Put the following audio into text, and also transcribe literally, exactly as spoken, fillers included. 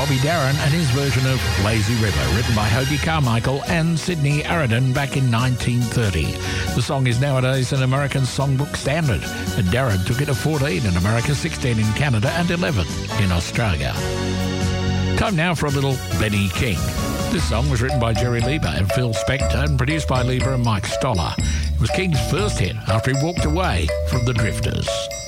Bobby Darin and his version of Lazy River, written by Hoagy Carmichael and Sidney Aridin back in nineteen thirty. The song is nowadays an American songbook standard, and Darin took it to fourteen in America, sixteen in Canada and eleven in Australia. Time now for a little Benny King. This song was written by Jerry Lieber and Phil Spector and produced by Lieber and Mike Stoller. It was King's first hit after he walked away from the Drifters.